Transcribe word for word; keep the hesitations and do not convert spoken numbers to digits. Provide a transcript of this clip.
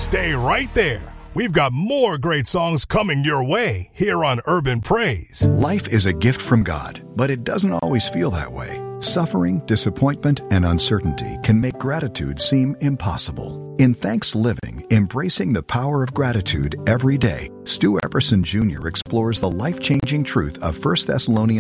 Stay right there. We've got more great songs coming your way here on Urban Praise. Life is a gift from God, but it doesn't always feel that way. Suffering, disappointment, and uncertainty can make gratitude seem impossible. In Thanks Living, Embracing the Power of Gratitude Every Day, Stu Epperson Junior explores the life-changing truth of First Thessalonians